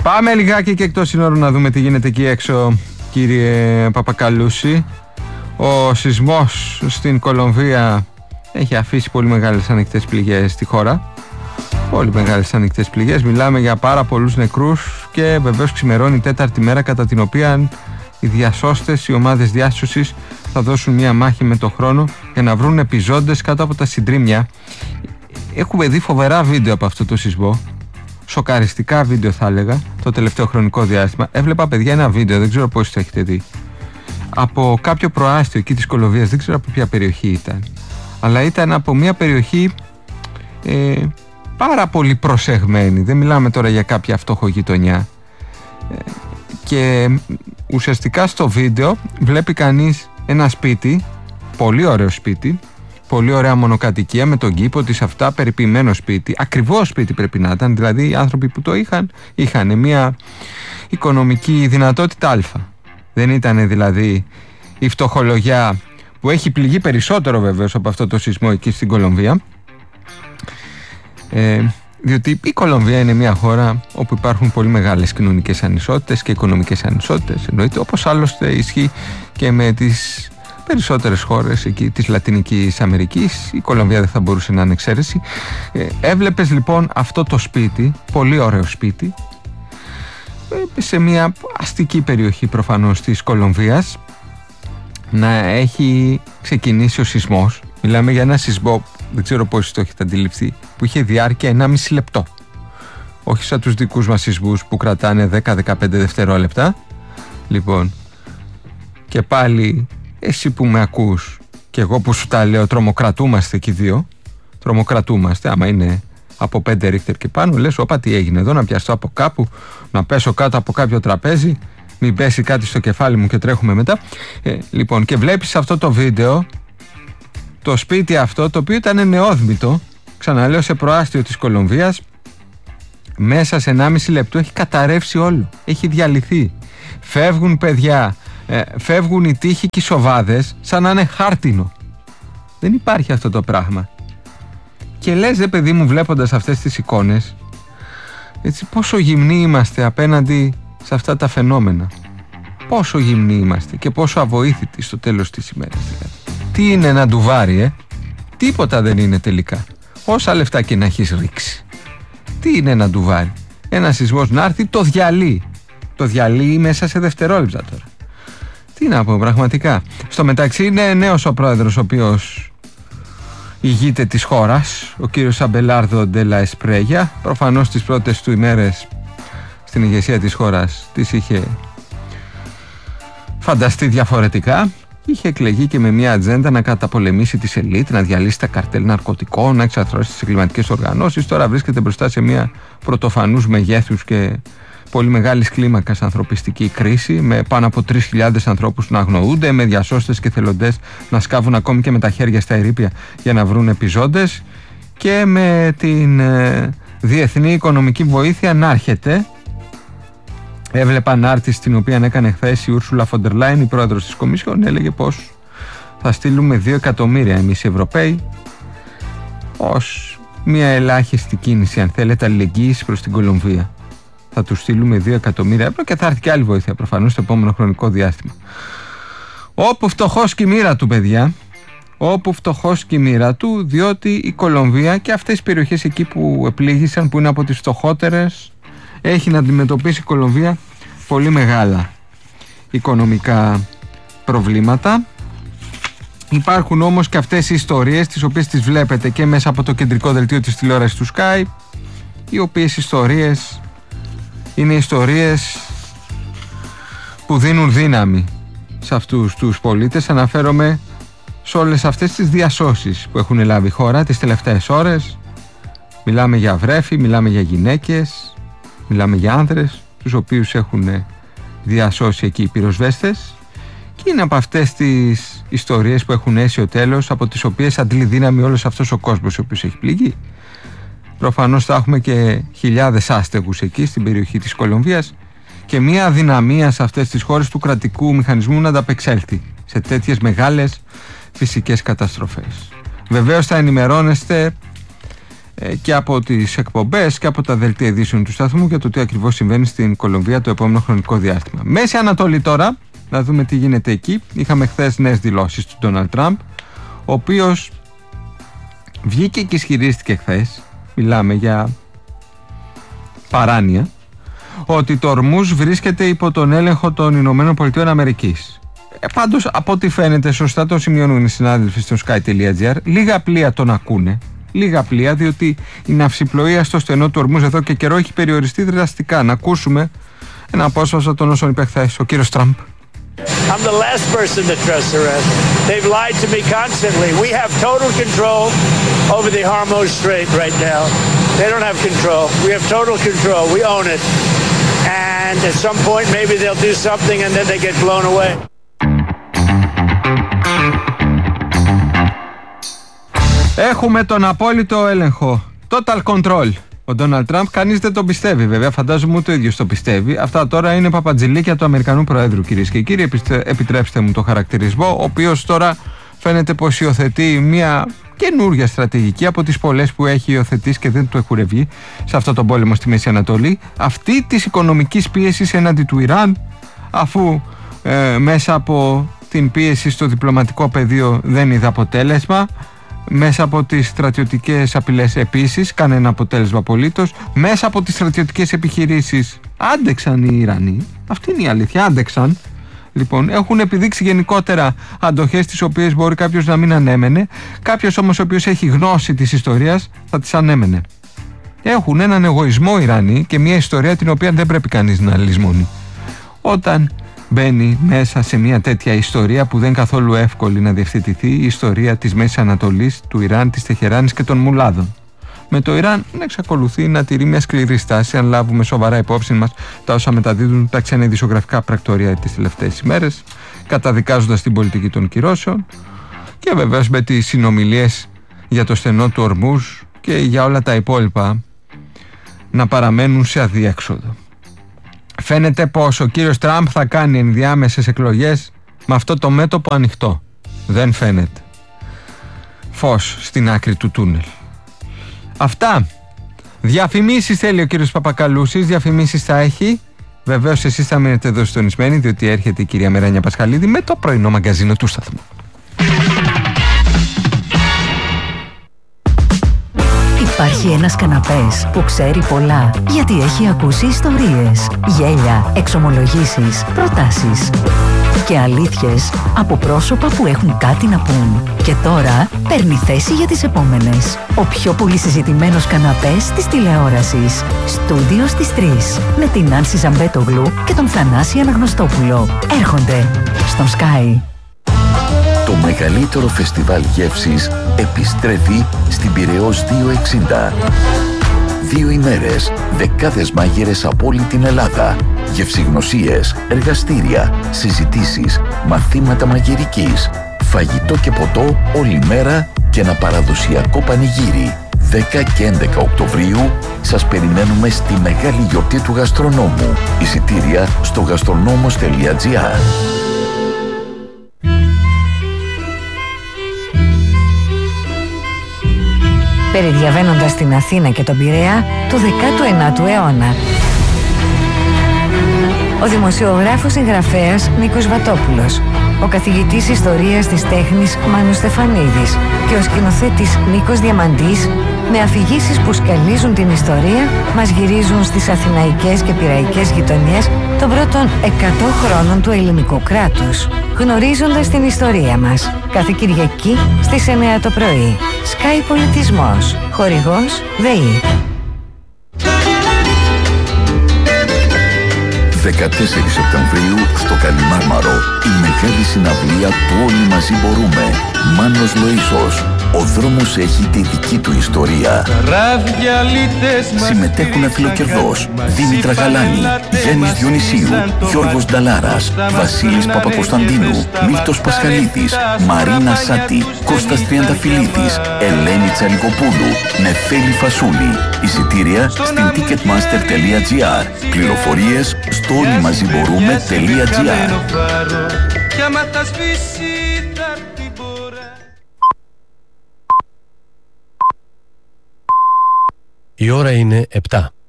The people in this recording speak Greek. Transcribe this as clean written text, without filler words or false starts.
Πάμε λιγάκι και εκτός συνόρου να δούμε τι γίνεται εκεί έξω, κύριε Παπακαλούση. Ο σεισμός στην Κολομβία έχει αφήσει πολύ μεγάλες ανοιχτές πληγές στη χώρα. Πολύ μεγάλες ανοιχτές πληγές. Μιλάμε για πάρα πολλούς νεκρούς και βεβαίως ξημερώνει η τέταρτη μέρα κατά την οποία οι διασώστες, οι ομάδες διάσωσης θα δώσουν μια μάχη με τον χρόνο για να βρουν επιζώντες κάτω από τα συντρίμμια. Έχουμε δει φοβερά βίντεο από αυτό το σεισμό. Σοκαριστικά βίντεο θα έλεγα το τελευταίο χρονικό διάστημα. Έβλεπα, παιδιά, ένα βίντεο, δεν ξέρω πώς το έχετε δει, από κάποιο προάστιο εκεί της Κολομβίας, δεν ξέρω από ποια περιοχή ήταν, αλλά ήταν από μια περιοχή πάρα πολύ προσεγμένη. Δεν μιλάμε τώρα για κάποια φτωχογειτονιά. Και ουσιαστικά στο βίντεο βλέπει κανείς ένα σπίτι, πολύ ωραίο σπίτι, πολύ ωραία μονοκατοικία με τον κήπο της, αυτά, περιποιημένο σπίτι, ακριβώς σπίτι πρέπει να ήταν, δηλαδή οι άνθρωποι που το είχαν μια οικονομική δυνατότητα αλφα. Δεν ήταν δηλαδή η φτωχολογιά που έχει πληγεί περισσότερο βεβαίως από αυτό το σεισμό εκεί στην Κολομβία, διότι η Κολομβία είναι μια χώρα όπου υπάρχουν πολύ μεγάλες κοινωνικές ανισότητες και οικονομικές ανισότητες, εννοείται, όπως άλλωστε ισχύει και με τις περισσότερες χώρες εκεί της Λατινικής Αμερικής. Η Κολομβία δεν θα μπορούσε να είναι εξαίρεση. Έβλεπες λοιπόν αυτό το σπίτι, πολύ ωραίο σπίτι, σε μια αστική περιοχή προφανώς της Κολομβίας, να έχει ξεκινήσει ο σεισμός. Μιλάμε για ένα σεισμό, δεν ξέρω πώς το έχετε αντιληφθεί, που είχε διάρκεια 1,5 λεπτό. Όχι σαν τους δικούς μας σεισμούς που κρατάνε 10-15 δευτερόλεπτα. Λοιπόν, και πάλι εσύ που με ακούς και εγώ που σου τα λέω, τρομοκρατούμαστε και οι δύο. Τρομοκρατούμαστε, άμα είναι από 5 ρίχτερ και πάνω, λες όπα τι έγινε εδώ, να πιαστώ από κάπου, να πέσω κάτω από κάποιο τραπέζι, μην πέσει κάτι στο κεφάλι μου και τρέχουμε μετά. Λοιπόν, και βλέπεις αυτό το βίντεο, το σπίτι αυτό, το οποίο ήταν νεόδμητο, ξαναλέω, σε προάστιο της Κολομβίας, μέσα σε 1,5 λεπτό έχει καταρρεύσει όλο, έχει διαλυθεί. Φεύγουν παιδιά, φεύγουν οι τείχοι και οι σοβάδες σαν να είναι χάρτινο. Δεν υπάρχει αυτό το πράγμα. Και λες, δε παιδί μου, βλέποντας αυτές τις εικόνες, έτσι, πόσο γυμνοί είμαστε απέναντι σε αυτά τα φαινόμενα. Πόσο γυμνοί είμαστε και πόσο αβοήθητοι στο τέλος της ημέρας. Δηλαδή. Τι είναι ένα ντουβάρι, Τίποτα δεν είναι τελικά. Όσα λεφτά και να έχεις ρίξει. Τι είναι ένα ντουβάρι? Ένα σεισμός να έρθει, το διαλύει. Το διαλύει μέσα σε δευτερόλεπτα τώρα. Τι να πω πραγματικά. Στο μεταξύ είναι νέος ο πρόεδρος, ο οποίος ηγείται της χώρας, ο κύριος Αμπελάρδο ντε λα Εσπρέγια. Προφανώς τις πρώτες του ημέρες στην ηγεσία της χώρας τις είχε φανταστεί διαφορετικά. Είχε εκλεγεί και με μια ατζέντα να καταπολεμήσει τις ελίτ, να διαλύσει τα καρτέλ ναρκωτικών, να εξαθρώσει τις εγκληματικές οργανώσεις. Τώρα βρίσκεται μπροστά σε μια πρωτοφανούς μεγέθους και πολύ μεγάλης κλίμακας ανθρωπιστική κρίση, με πάνω από 3.000 ανθρώπους να αγνοούνται, με διασώστες και θελοντές να σκάβουν ακόμη και με τα χέρια στα ερείπια για να βρουν επιζώντες, και με την διεθνή οικονομική βοήθεια να έρχεται. Έβλεπα ανάρτηση την οποία έκανε χθες η Ούρσουλα Φοντερ Λάιν, η πρόεδρος της Κομισιόν, έλεγε πως θα στείλουμε 2 εκατομμύρια εμείς οι Ευρωπαίοι ως μια ελάχιστη κίνηση, αν θέλετε, αλληλεγγύης προς την Κολομβία. Θα τους στείλουμε 2 εκατομμύρια ευρώ και θα έρθει και άλλη βοήθεια προφανώς στο επόμενο χρονικό διάστημα. Όπου φτωχός και η μοίρα του, παιδιά, όπου φτωχός και η μοίρα του, διότι η Κολομβία και αυτές οι περιοχές εκεί που επλήγησαν, που είναι από τις φτωχότερες, έχει να αντιμετωπίσει η Κολομβία πολύ μεγάλα οικονομικά προβλήματα. Υπάρχουν όμως και αυτές οι ιστορίες, τις οποίες τις βλέπετε και μέσα από το κεντρικό δελτίο της τηλεόρασης του Sky, οι οποίες ιστορίες είναι ιστορίες που δίνουν δύναμη σε αυτούς τους πολίτες. Αναφέρομαι σε όλες αυτές τις διασώσεις που έχουν λάβει η χώρα τις τελευταίες ώρες. Μιλάμε για βρέφη, μιλάμε για γυναίκες, μιλάμε για άνδρες, τους οποίους έχουν διασώσει εκεί οι πυροσβέστες, και είναι από αυτές τις ιστορίες που έχουν έσει ο τέλος, από τις οποίες αντλεί δύναμη όλος αυτός ο κόσμος ο οποίος έχει πληγεί. Προφανώς θα έχουμε και χιλιάδες άστεγους εκεί στην περιοχή της Κολομβίας και μια αδυναμία σε αυτές τις χώρες του κρατικού μηχανισμού να ανταπεξέλθει σε τέτοιες μεγάλες φυσικές καταστροφές. Βεβαίως θα ενημερώνεστε και από τις εκπομπές και από τα δελτία ειδήσεων του σταθμού για το τι ακριβώς συμβαίνει στην Κολομβία το επόμενο χρονικό διάστημα. Μέση Ανατολή τώρα, να δούμε τι γίνεται εκεί. Είχαμε χθες νέες δηλώσεις του Ντόναλντ Τραμπ, ο οποίος βγήκε και ισχυρίστηκε χθες, μιλάμε για παράνοια, ότι το Ορμούζ βρίσκεται υπό τον έλεγχο των Ηνωμένων Πολιτειών Αμερικής. Πάντως, από ό,τι φαίνεται, σωστά το σημειώνουν οι συνάδελφοι στο sky.gr, λίγα πλοία τον ακούνε. Λίγα πλοία, διότι η ναυσιπλοεία στο στενό του Ορμούζ εδώ και καιρό έχει περιοριστεί δραστικά. Να ακούσουμε ένα απόσπασμα των όσων είπε χθες ο κύριος Τραμπ. I'm the last person to trust the rest. They've lied to me constantly. We have total control over the Hormuz Strait right now. They don't have control. We have total control. We own it. And at some point maybe they'll do something and then they get blown away. Έχουμε τον απόλυτο έλεγχο. Total control. Ο Ντόναλντ Τραμπ, κανείς δεν τον πιστεύει βέβαια, φαντάζομαι ούτε ο ίδιος το πιστεύει. Αυτά τώρα είναι παπατζηλίκια του Αμερικανού Προέδρου, κυρίες και κύριοι. Επιτρέψτε μου το χαρακτηρισμό, ο οποίος τώρα φαίνεται πως υιοθετεί μια καινούργια στρατηγική από τις πολλές που έχει υιοθετήσει και δεν του έχουν βγει σε αυτό τον πόλεμο στη Μέση Ανατολή. Αυτή της οικονομικής πίεσης έναντι του Ιράν, αφού μέσα από την πίεση στο διπλωματικό πεδίο δεν είδε αποτέλεσμα. Μέσα από τις στρατιωτικές απειλές επίσης, κανένα αποτέλεσμα απολύτως. Μέσα από τις στρατιωτικές επιχειρήσεις άντεξαν οι Ιρανοί. Αυτή είναι η αλήθεια, άντεξαν. Λοιπόν, έχουν επιδείξει γενικότερα αντοχές τις οποίες μπορεί κάποιος να μην ανέμενε. Κάποιος όμως ο οποίος έχει γνώση της ιστορίας θα τις ανέμενε. Έχουν έναν εγωισμό οι Ιρανοί και μια ιστορία την οποία δεν πρέπει κανείς να λησμονεί. Όταν μπαίνει μέσα σε μια τέτοια ιστορία που δεν είναι καθόλου εύκολη να διευθετηθεί, η ιστορία της Μέσης Ανατολής, του Ιράν, της Τεχεράνης και των Μουλάδων. Με το Ιράν να εξακολουθεί να τηρεί μια σκληρή στάση, αν λάβουμε σοβαρά υπόψη μας τα όσα μεταδίδουν τα ξένα ειδησιογραφικά πρακτορία τις τελευταίες ημέρες, καταδικάζοντας την πολιτική των κυρώσεων και βεβαίως με τις συνομιλίες για το στενό του Ορμούζ και για όλα τα υπόλοιπα να παραμένουν σε αδιέξοδο. Φαίνεται πως ο κύριος Τραμπ θα κάνει ενδιάμεσες εκλογές με αυτό το μέτωπο ανοιχτό. Δεν φαίνεται φως στην άκρη του τούνελ. Αυτά. Διαφημίσεις θέλει ο κύριος Παπακαλούσης, διαφημίσεις θα έχει. Βεβαίως εσείς θα μείνετε εδώ συντονισμένοι, διότι έρχεται η κυρία Μεράνια Πασχαλίδη με το πρωινό μαγκαζίνο του σταθμού. Υπάρχει ένας καναπές που ξέρει πολλά, γιατί έχει ακούσει ιστορίες, γέλια, εξομολογήσεις, προτάσεις και αλήθειες από πρόσωπα που έχουν κάτι να πούν. Και τώρα παίρνει θέση για τις επόμενες. Ο πιο πολύ συζητημένος καναπές της τηλεόρασης. Στούντιο στις 3 με την Νάνση Ζαμπέτογλου και τον Θανάση Αναγνωστόπουλο. Έρχονται στον Sky. Το μεγαλύτερο φεστιβάλ γεύσης επιστρέφει στην Πειραιώς 260. 2 ημέρες, δεκάδες μάγειρες από όλη την Ελλάδα, γευσηγνωσίες, εργαστήρια, συζητήσεις, μαθήματα μαγειρικής, φαγητό και ποτό όλη μέρα και ένα παραδοσιακό πανηγύρι. 10 και 11 Οκτωβρίου σας περιμένουμε στη μεγάλη γιορτή του γαστρονόμου. Εισιτήρια στο gastronomos.gr. Περιδιαβαίνοντας την Αθήνα και τον Πειραιά του 19ου αιώνα. Ο δημοσιογράφος συγγραφέας Νίκος Βατόπουλος, ο καθηγητής ιστορίας της τέχνης Μάνος Στεφανίδης και ο σκηνοθέτης Νίκος Διαμαντής, με αφηγήσεις που σκαλίζουν την ιστορία, μας γυρίζουν στις αθηναϊκές και πειραϊκές γειτονιές των πρώτων 100 χρόνων του ελληνικού κράτους, γνωρίζοντας την ιστορία μας. Κάθε Κυριακή στις 9 το πρωί. Sky Πολιτισμός. Χορηγός ΔΕΗ. 14 Σεπτεμβρίου στο Καλιμάρμαρο, η μεγάλη συναυλία του Όλοι Μαζί Μπορούμε. Μάνος Λοΐσος. Ο δρόμος έχει τη δική του ιστορία. Συμμετέχουν Φιλοκερδός, Δήμητρα Γαλάνη, Γιάννης Διονυσίου, Γιώργος Νταλάρας, Βασίλης Παπακοσταντίνου, Μίλτος Πασχαλίδης, Μαρίνα Σάτη, Κώστας Τριανταφυλλίδης, Ελένη Τσαλικοπούλου, Νεφέλη Φασούλη. Εισιτήρια στην ticketmaster.gr. Πληροφορίες στο όλοιμαζιμπορούμε.gr. Η ώρα είναι 7.